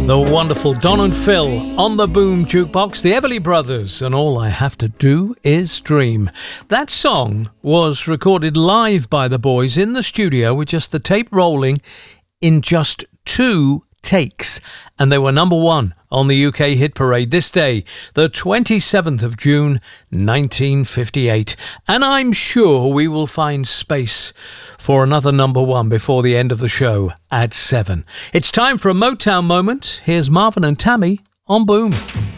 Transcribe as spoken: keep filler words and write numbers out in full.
The wonderful Don and Phil on the Boom Jukebox, the Everly Brothers, and All I Have to Do Is Dream. That song was recorded live by the boys in the studio with just the tape rolling in just two takes, and they were number one on the U K hit parade this day, the twenty-seventh of June nineteen fifty-eight, and I'm sure we will find space for another number one before the end of the show at seven. It's time for a Motown moment. Here's Marvin and Tammy on Boom.